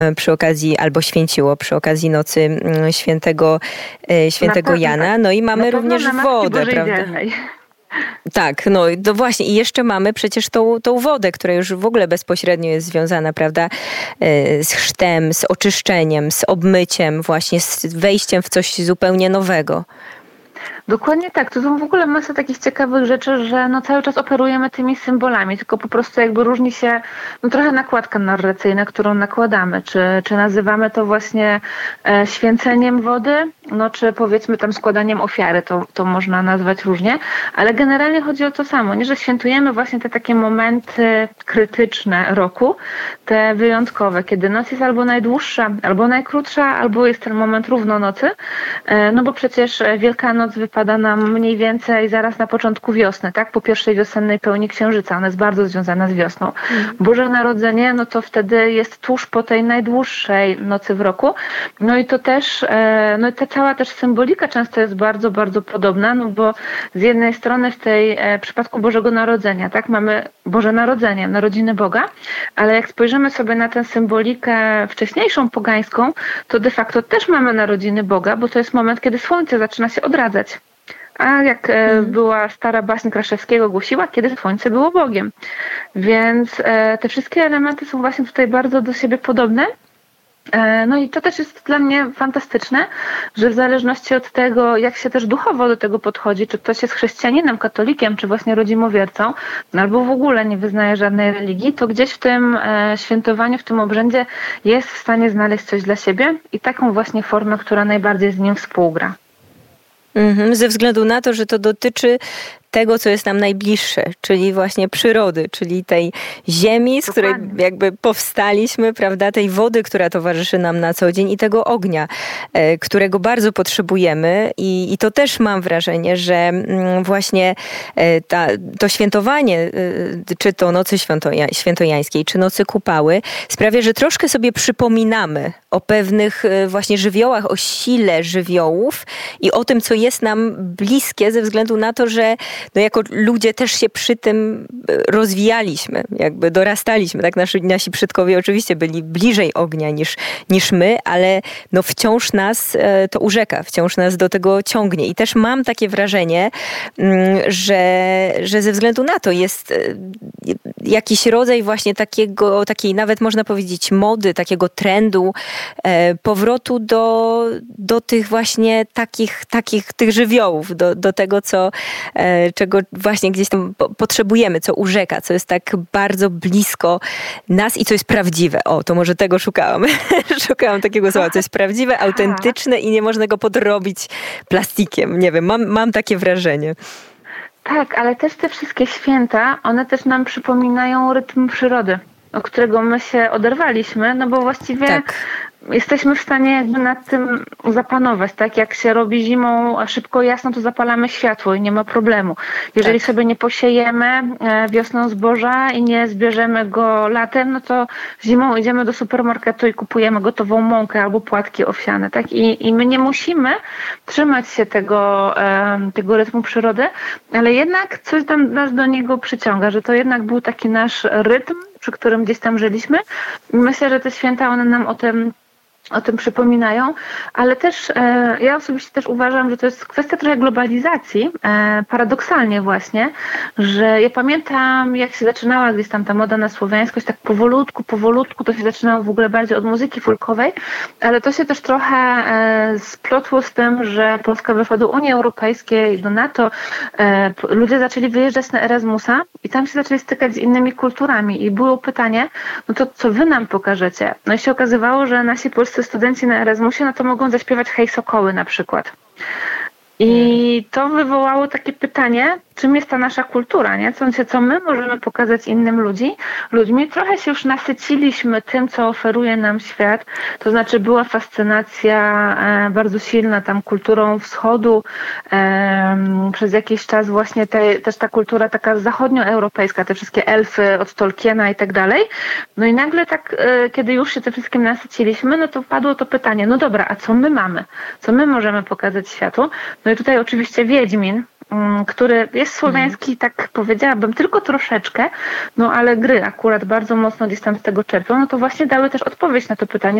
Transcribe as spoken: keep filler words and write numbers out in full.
przy okazji, albo święciło przy okazji nocy świętego, świętego Jana. No i mamy również wodę, prawda? Dzielnej. Tak, no to właśnie. I jeszcze mamy przecież tą, tą wodę, która już w ogóle bezpośrednio jest związana, prawda, z chrztem, z oczyszczeniem, z obmyciem, właśnie z wejściem w coś zupełnie nowego. Dokładnie tak. To są w ogóle masa takich ciekawych rzeczy, że no cały czas operujemy tymi symbolami, tylko po prostu jakby różni się no trochę nakładka narracyjna, którą nakładamy. Czy, czy nazywamy to właśnie e, święceniem wody, no czy powiedzmy tam składaniem ofiary, to, to można nazwać różnie, ale generalnie chodzi o to samo, nie, że świętujemy właśnie te takie momenty krytyczne roku, te wyjątkowe, kiedy noc jest albo najdłuższa, albo najkrótsza, albo jest ten moment równonocy, e, no bo przecież Wielkanoc wypada nam mniej więcej zaraz na początku wiosny, tak? Po pierwszej wiosennej pełni księżyca. Ona jest bardzo związana z wiosną. Mm. Boże Narodzenie, no to wtedy jest tuż po tej najdłuższej nocy w roku. No i to też, no i ta cała też symbolika często jest bardzo, bardzo podobna, no bo z jednej strony w tej w przypadku Bożego Narodzenia, tak? Mamy Boże Narodzenie, narodziny Boga, ale jak spojrzymy sobie na tę symbolikę wcześniejszą, pogańską, to de facto też mamy narodziny Boga, bo to jest moment, kiedy słońce zaczyna się odradzać. A jak hmm. była stara baśń Kraszewskiego głosiła, kiedy słońce było Bogiem. Więc e, te wszystkie elementy są właśnie tutaj bardzo do siebie podobne. E, no i to też jest dla mnie fantastyczne, że w zależności od tego, jak się też duchowo do tego podchodzi, czy ktoś jest chrześcijaninem, katolikiem, czy właśnie rodzimowiercą, no albo w ogóle nie wyznaje żadnej religii, to gdzieś w tym e, świętowaniu, w tym obrzędzie jest w stanie znaleźć coś dla siebie i taką właśnie formę, która najbardziej z nim współgra. Mhm, ze względu na to, że to dotyczy tego, co jest nam najbliższe, czyli właśnie przyrody, czyli tej ziemi, z której jakby powstaliśmy, prawda, tej wody, która towarzyszy nam na co dzień i tego ognia, e, którego bardzo potrzebujemy i, i to też mam wrażenie, że mm, właśnie e, ta, to świętowanie, e, czy to nocy świętoja, świętojańskiej, czy nocy Kupały, sprawia, że troszkę sobie przypominamy o pewnych e, właśnie żywiołach, o sile żywiołów i o tym, co jest nam bliskie, ze względu na to, że no jako ludzie też się przy tym rozwijaliśmy, jakby dorastaliśmy, tak? Nasi, nasi przodkowie oczywiście byli bliżej ognia niż, niż my, ale no wciąż nas to urzeka, wciąż nas do tego ciągnie i też mam takie wrażenie, że, że ze względu na to jest jakiś rodzaj właśnie takiego, takiej nawet można powiedzieć mody, takiego trendu, powrotu do, do tych właśnie takich, takich tych żywiołów, do, do tego, co czego właśnie gdzieś tam potrzebujemy, co urzeka, co jest tak bardzo blisko nas i co jest prawdziwe. O, to może tego szukałam. Szukałam takiego słowa, co jest prawdziwe, autentyczne i nie można go podrobić plastikiem. Nie wiem, mam, mam takie wrażenie. Tak, ale też te wszystkie święta, one też nam przypominają rytm przyrody, od którego my się oderwaliśmy, no bo właściwie tak. Jesteśmy w stanie jakby nad tym zapanować, tak? Jak się robi zimą szybko jasno, to zapalamy światło i nie ma problemu. Jeżeli tak. sobie nie posiejemy wiosną zboża i nie zbierzemy go latem, no to zimą idziemy do supermarketu i kupujemy gotową mąkę albo płatki owsiane, tak? I, i my nie musimy trzymać się tego, tego rytmu przyrody, ale jednak coś tam nas do niego przyciąga, że to jednak był taki nasz rytm, przy którym gdzieś tam żyliśmy. Myślę, że te święta, one nam o tym o tym przypominają, ale też e, ja osobiście też uważam, że to jest kwestia trochę globalizacji, e, paradoksalnie właśnie, że ja pamiętam, jak się zaczynała gdzieś tam ta moda na słowiańskość, tak powolutku, powolutku, to się zaczynało w ogóle bardziej od muzyki folkowej, ale to się też trochę e, splotło z tym, że Polska wyszła do Unii Europejskiej, do NATO, e, ludzie zaczęli wyjeżdżać na Erasmusa i tam się zaczęli stykać z innymi kulturami i było pytanie, no to co wy nam pokażecie? No i się okazywało, że nasi polscy studenci na Erasmusie, no to mogą zaśpiewać Hej Sokoły na przykład. I to wywołało takie pytanie, czym jest ta nasza kultura, nie? Co, co my możemy pokazać innym ludzi, ludźmi. Trochę się już nasyciliśmy tym, co oferuje nam świat. To znaczy była fascynacja e, bardzo silna tam kulturą wschodu. E, przez jakiś czas właśnie te, też ta kultura taka zachodnioeuropejska, te wszystkie elfy od Tolkiena i tak dalej. No i nagle tak, e, kiedy już się tym wszystkim nasyciliśmy, no to padło to pytanie, no dobra, a co my mamy? Co my możemy pokazać światu? No i tutaj oczywiście Wiedźmin który jest słowiański, tak powiedziałabym, tylko troszeczkę, no ale gry akurat bardzo mocno gdzieś tam z tego czerpią, no to właśnie dały też odpowiedź na to pytanie,